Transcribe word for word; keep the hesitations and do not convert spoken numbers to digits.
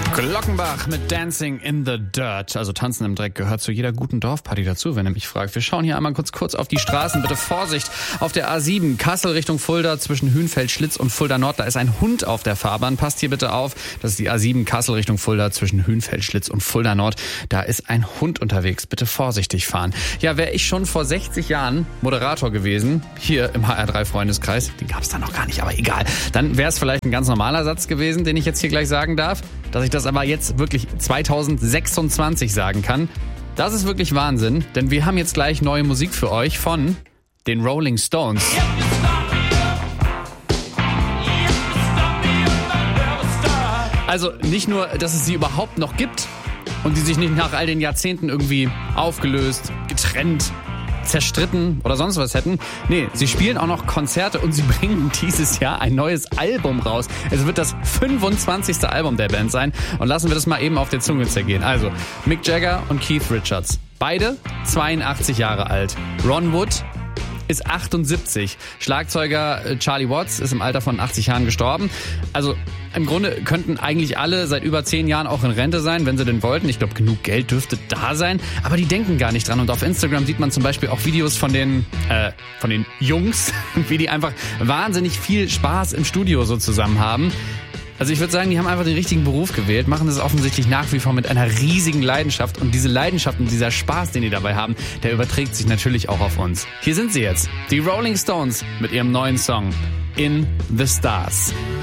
Glockenbach mit Dancing in the Dirt, also Tanzen im Dreck, gehört zu jeder guten Dorfparty dazu, wenn ihr mich fragt. Wir schauen hier einmal kurz kurz auf die Straßen. Bitte Vorsicht auf der A sieben, Kassel Richtung Fulda zwischen Hünfeld, Schlitz und Fulda Nord. Da ist ein Hund auf der Fahrbahn. Passt hier bitte auf. Das ist die A sieben, Kassel Richtung Fulda zwischen Hünfeld, Schlitz und Fulda Nord. Da ist ein Hund unterwegs. Bitte vorsichtig fahren. Ja, wäre ich schon vor sechzig Jahren Moderator gewesen, hier im H R drei Freundeskreis, den gab es da noch gar nicht, aber egal, dann wäre es vielleicht ein ganz normaler Satz gewesen, den ich jetzt hier gleich sagen darf. Dass ich das aber jetzt wirklich zweitausendsechsundzwanzig sagen kann, das ist wirklich Wahnsinn, denn wir haben jetzt gleich neue Musik für euch von den Rolling Stones. Also nicht nur, dass es sie überhaupt noch gibt und die sich nicht nach all den Jahrzehnten irgendwie aufgelöst, getrennt, zerstritten oder sonst was hätten. Nee, sie spielen auch noch Konzerte und sie bringen dieses Jahr ein neues Album raus. Es wird das fünfundzwanzigste Album der Band sein. Und lassen wir das mal eben auf der Zunge zergehen. Also, Mick Jagger und Keith Richards. Beide zweiundachtzig Jahre alt. Ron Wood ist achtundsiebzig. Schlagzeuger Charlie Watts ist im Alter von achtzig Jahren gestorben. Also im Grunde könnten eigentlich alle seit über zehn Jahren auch in Rente sein, wenn sie denn wollten. Ich glaube, genug Geld dürfte da sein. Aber die denken gar nicht dran. Und auf Instagram sieht man zum Beispiel auch Videos von den, äh, von den Jungs, wie die einfach wahnsinnig viel Spaß im Studio so zusammen haben. Also ich würde sagen, die haben einfach den richtigen Beruf gewählt, machen das offensichtlich nach wie vor mit einer riesigen Leidenschaft. Und diese Leidenschaft und dieser Spaß, den die dabei haben, der überträgt sich natürlich auch auf uns. Hier sind sie jetzt, die Rolling Stones mit ihrem neuen Song In the Stars.